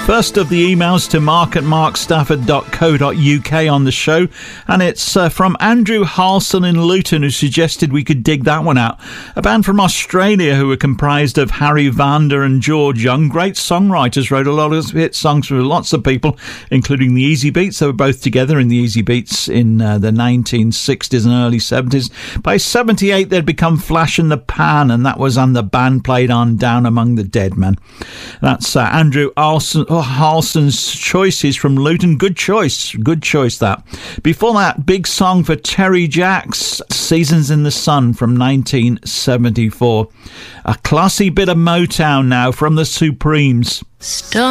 First of the emails to mark@markstafford.co.uk on the show, and it's from Andrew Harlson in Luton, who suggested we could dig that one out. A band from Australia who were comprised of Harry Vanda and George Young, great songwriters, wrote a lot of hit songs for lots of people, including the Easy Beats. They were both together in the Easy Beats in the 1960s and early 70s. By 78 they'd become Flash in the Pan, and that was on the band played on Down Among the Dead Men. That's Andrew Harlson's choices from Luton. Good choice that. Before that, big song for Terry Jacks, Seasons in the Sun from 1974. A classy bit of Motown now from the Supremes. Stone